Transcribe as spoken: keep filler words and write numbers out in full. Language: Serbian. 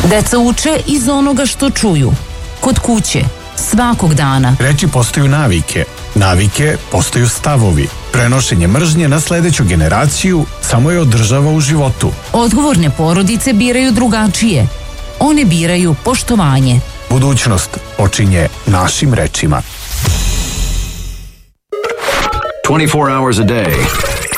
Deca uče iz onoga što čuju. Kod kuće, svakog dana. Reči postaju navike. Navike postaju stavovi. Prenošenje mržnje na sledeću generaciju samo je održava u životu. Odgovorne porodice biraju drugačije. One biraju poštovanje. Budućnost počinje našim rečima. twenty-four hours a day,